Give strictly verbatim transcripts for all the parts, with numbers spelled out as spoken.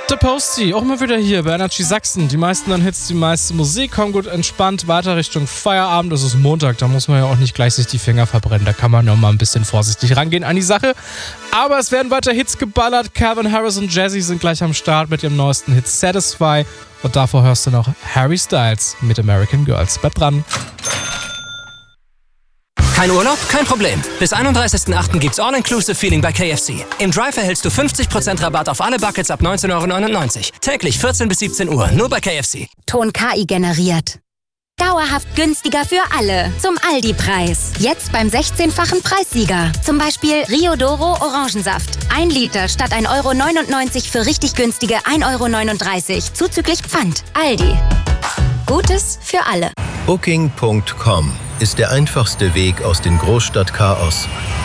The Posty, auch mal wieder hier bei Energy Sachsen. Die meisten an Hits, die meiste Musik. Komm gut entspannt weiter Richtung Feierabend. Es ist Montag, da muss man ja auch nicht gleich sich die Finger verbrennen. Da kann man ja mal ein bisschen vorsichtig rangehen an die Sache. Aber es werden weiter Hits geballert. Calvin Harris und Jazzy sind gleich am Start mit ihrem neuesten Hit Satisfy. Und davor hörst du noch Harry Styles mit American Girls. Bleib dran. Kein Urlaub? Kein Problem. Bis einunddreißigsten achten gibt's All-Inclusive-Feeling bei K F C. Im Drive erhältst du fünfzig Prozent Rabatt auf alle Buckets ab neunzehn Euro neunundneunzig. Täglich vierzehn bis siebzehn Uhr, nur bei K F C. Ton K I generiert. Dauerhaft günstiger für alle. Zum Aldi-Preis. Jetzt beim sechzehnfachen Preissieger. Zum Beispiel Rio Doro Orangensaft. ein Liter statt ein Euro neunundneunzig für richtig günstige ein Euro neununddreißig. Zuzüglich Pfand. Aldi. Gutes für alle. Booking Punkt com ist der einfachste Weg aus dem Großstadtchaos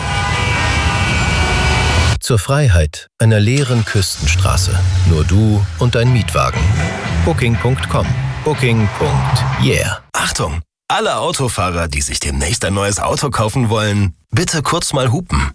zur Freiheit einer leeren Küstenstraße. Nur du und dein Mietwagen. Booking Punkt com. Booking. Yeah. Achtung! Alle Autofahrer, die sich demnächst ein neues Auto kaufen wollen, bitte kurz mal hupen.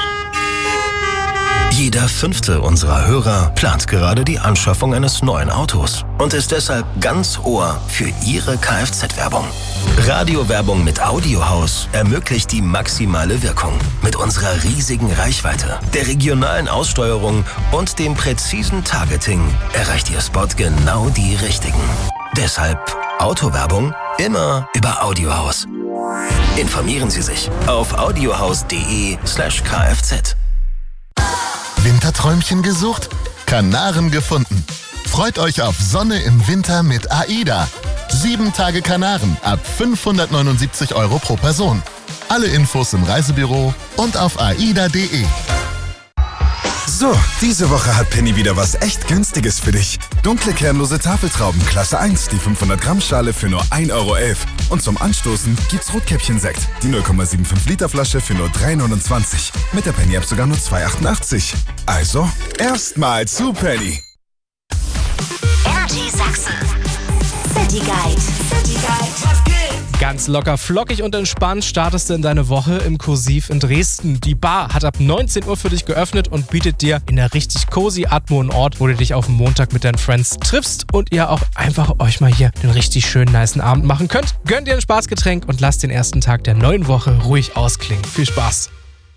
Jeder fünfte unserer Hörer plant gerade die Anschaffung eines neuen Autos und ist deshalb ganz Ohr für Ihre Kfz-Werbung. Radiowerbung mit Audiohaus ermöglicht die maximale Wirkung. Mit unserer riesigen Reichweite, der regionalen Aussteuerung und dem präzisen Targeting erreicht Ihr Spot genau die Richtigen. Deshalb Autowerbung immer über Audiohaus. Informieren Sie sich auf audiohaus.de slash kfz. Winterträumchen gesucht? Kanaren gefunden. Freut euch auf Sonne im Winter mit AIDA. Sieben Tage Kanaren ab fünfhundertneunundsiebzig Euro pro Person. Alle Infos im Reisebüro und auf aida punkt de. So, diese Woche hat Penny wieder was echt Günstiges für dich. Dunkle kernlose Tafeltrauben Klasse eins, die fünfhundert Gramm Schale für nur ein Euro elf. Und zum Anstoßen gibt's Rotkäppchen-Sekt, die null Komma fünfundsiebzig Liter Flasche für nur drei neunundzwanzig. Mit der Penny-App sogar nur zwei achtundachtzig. Also, erstmal zu Penny. Energy Sachsen. City Guide. City Guide. Ganz locker, flockig und entspannt startest du in deine Woche im Kursiv in Dresden. Die Bar hat ab neunzehn Uhr für dich geöffnet und bietet dir in der richtig cozy Atmo einen Ort, wo du dich auf den Montag mit deinen Friends triffst und ihr auch einfach euch mal hier einen richtig schönen, nicen Abend machen könnt. Gönn dir ein Spaßgetränk und lass den ersten Tag der neuen Woche ruhig ausklingen. Viel Spaß!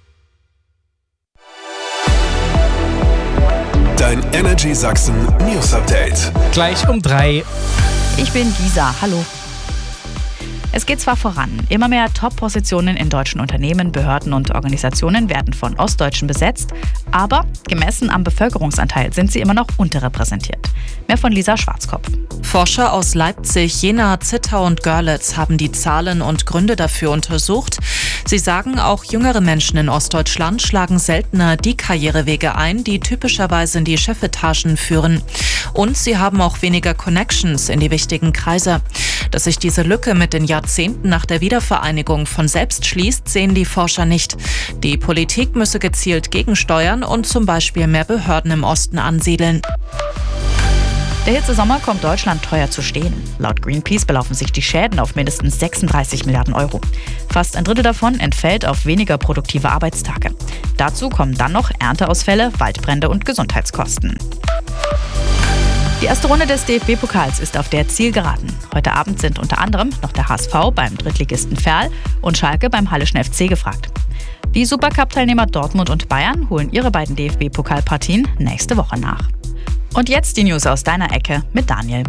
Dein Energy Sachsen News Update. Gleich um drei. Ich bin Gisa, hallo. Es geht zwar voran, immer mehr Top-Positionen in deutschen Unternehmen, Behörden und Organisationen werden von Ostdeutschen besetzt, aber gemessen am Bevölkerungsanteil sind sie immer noch unterrepräsentiert. Mehr von Lisa Schwarzkopf. Forscher aus Leipzig, Jena, Zittau und Görlitz haben die Zahlen und Gründe dafür untersucht. Sie sagen, auch jüngere Menschen in Ostdeutschland schlagen seltener die Karrierewege ein, die typischerweise in die Chefetagen führen. Und sie haben auch weniger Connections in die wichtigen Kreise. Dass sich diese Lücke mit den Jahrzehnten nach der Wiedervereinigung von selbst schließt, sehen die Forscher nicht. Die Politik müsse gezielt gegensteuern und zum Beispiel mehr Behörden im Osten ansiedeln. Der Hitzesommer kommt Deutschland teuer zu stehen. Laut Greenpeace belaufen sich die Schäden auf mindestens sechsunddreißig Milliarden Euro. Fast ein Drittel davon entfällt auf weniger produktive Arbeitstage. Dazu kommen dann noch Ernteausfälle, Waldbrände und Gesundheitskosten. Die erste Runde des D F B-Pokals ist auf der Zielgeraden. Heute Abend sind unter anderem noch der H S V beim Drittligisten Verl und Schalke beim Halleschen F C gefragt. Die Supercup-Teilnehmer Dortmund und Bayern holen ihre beiden D F B-Pokalpartien nächste Woche nach. Und jetzt die News aus deiner Ecke mit Daniel.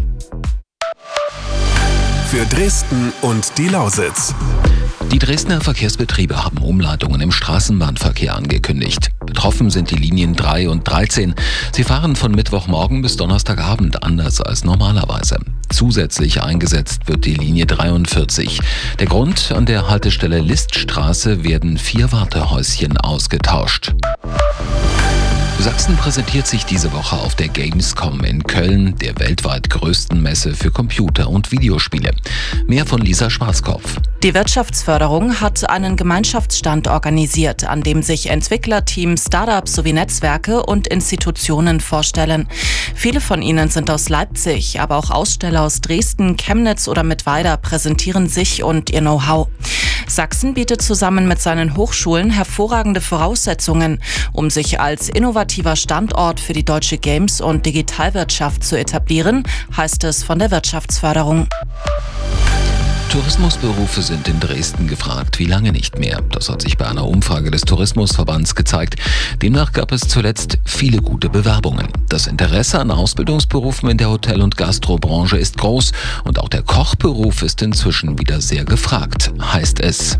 Für Dresden und die Lausitz. Die Dresdner Verkehrsbetriebe haben Umleitungen im Straßenbahnverkehr angekündigt. Betroffen sind die Linien drei und dreizehn. Sie fahren von Mittwochmorgen bis Donnerstagabend anders als normalerweise. Zusätzlich eingesetzt wird die Linie dreiundvierzig. Der Grund: an der Haltestelle Liststraße werden vier Wartehäuschen ausgetauscht. Sachsen präsentiert sich diese Woche auf der Gamescom in Köln, der weltweit größten Messe für Computer- und Videospiele. Mehr von Lisa Schwarzkopf. Die Wirtschaftsförderung hat einen Gemeinschaftsstand organisiert, an dem sich Entwicklerteams, Startups sowie Netzwerke und Institutionen vorstellen. Viele von ihnen sind aus Leipzig, aber auch Aussteller aus Dresden, Chemnitz oder Mittweida präsentieren sich und ihr Know-how. Sachsen bietet zusammen mit seinen Hochschulen hervorragende Voraussetzungen, um sich als innovativer Standort für die deutsche Games- und Digitalwirtschaft zu etablieren, heißt es von der Wirtschaftsförderung. Tourismusberufe sind in Dresden gefragt, wie lange nicht mehr. Das hat sich bei einer Umfrage des Tourismusverbands gezeigt. Demnach gab es zuletzt viele gute Bewerbungen. Das Interesse an Ausbildungsberufen in der Hotel- und Gastrobranche ist groß und auch der Kochberuf ist inzwischen wieder sehr gefragt, heißt es.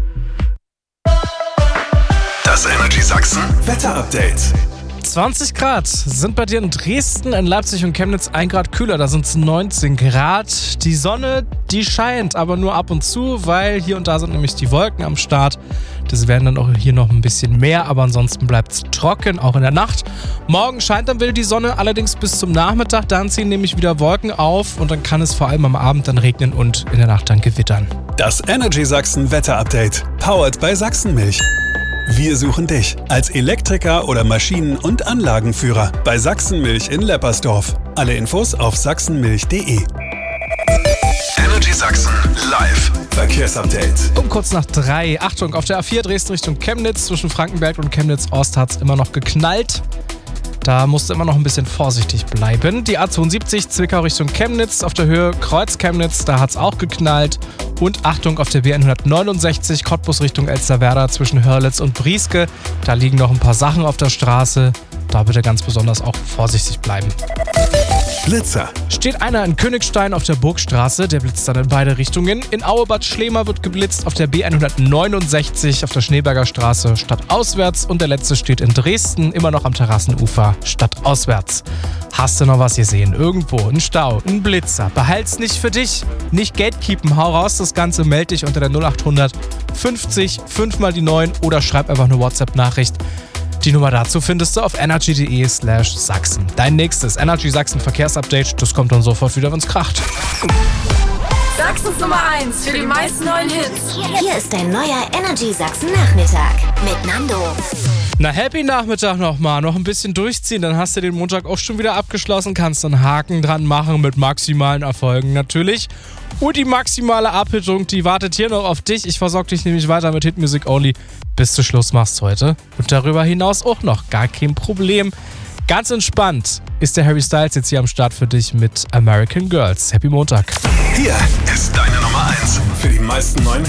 Das Energy Sachsen Wetterupdate. zwanzig Grad sind bei dir in Dresden, in Leipzig und Chemnitz ein Grad kühler, da sind es neunzehn Grad. Die Sonne, die scheint, aber nur ab und zu, weil hier und da sind nämlich die Wolken am Start. Das werden dann auch hier noch ein bisschen mehr, aber ansonsten bleibt es trocken, auch in der Nacht. Morgen scheint dann wieder die Sonne, allerdings bis zum Nachmittag, dann ziehen nämlich wieder Wolken auf und dann kann es vor allem am Abend dann regnen und in der Nacht dann gewittern. Das Energy Sachsen Wetterupdate, powered by Sachsenmilch. Wir suchen dich als Elektriker oder Maschinen- und Anlagenführer bei Sachsenmilch in Leppersdorf. Alle Infos auf sachsenmilch punkt de. Energy Sachsen live Verkehrsupdate. Um kurz nach drei. Achtung, auf der A vier Dresden Richtung Chemnitz, zwischen Frankenberg und Chemnitz-Ost hat es immer noch geknallt. Da musst du immer noch ein bisschen vorsichtig bleiben. Die A zweiundsiebzig Zwickau Richtung Chemnitz, auf der Höhe Kreuz-Chemnitz, da hat es auch geknallt. Und Achtung, auf der B hundertneunundsechzig Cottbus Richtung Elsterwerda zwischen Hörlitz und Brieske. Da liegen noch ein paar Sachen auf der Straße. Da bitte ganz besonders auch vorsichtig bleiben. Blitzer. Steht einer in Königstein auf der Burgstraße, der blitzt dann in beide Richtungen. In Auebad Schlema wird geblitzt auf der B hundertneunundsechzig auf der Schneeberger Straße stadtauswärts. Und der letzte steht in Dresden, immer noch am Terrassenufer stadtauswärts. Hast du noch was gesehen? Irgendwo, ein Stau, ein Blitzer. Behalt's nicht für dich, nicht gatekeepen. Hau raus das Ganze, melde dich unter der null achthundert fünfzig fünf mal die neun oder schreib einfach eine WhatsApp-Nachricht. Die Nummer dazu findest du auf energy punkt de slash Sachsen. Dein nächstes Energy Sachsen Verkehrsupdate, das kommt dann sofort wieder, wenn's kracht. Sachsens Nummer eins für die meisten neuen Hits. Hier ist dein neuer Energy Sachsen Nachmittag mit Nando. Na, happy Nachmittag nochmal. Noch ein bisschen durchziehen, dann hast du den Montag auch schon wieder abgeschlossen, kannst einen Haken dran machen mit maximalen Erfolgen natürlich. Und die maximale Abhittung, die wartet hier noch auf dich. Ich versorge dich nämlich weiter mit Hit Music Only, bis du Schluss machst heute. Und darüber hinaus auch noch, gar kein Problem. Ganz entspannt ist der Harry Styles jetzt hier am Start für dich mit American Girls. Happy Montag. Hier ist deine Nummer eins für die meisten neuen Hits.